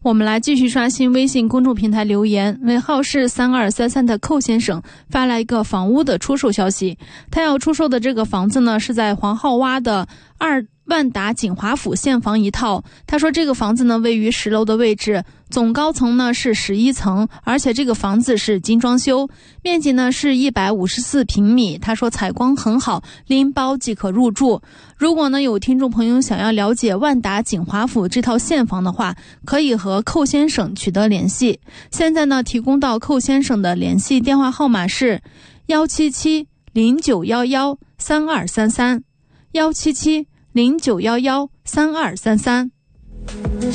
我们来继续刷新微信公众平台留言，尾号是3233的寇先生发来一个房屋的出售消息。他要出售的这个房子呢，是在黄浩洼的万达锦华府现房一套。他说这个房子呢位于10楼的位置，总高层呢是11层，而且这个房子是精装修，面积呢是154平米。他说采光很好，拎包即可入住。如果呢有听众朋友想要了解万达锦华府这套现房的话，可以和寇先生取得联系。现在呢提供到寇先生的联系电话号码是177-0911-3233，177-0911-3233。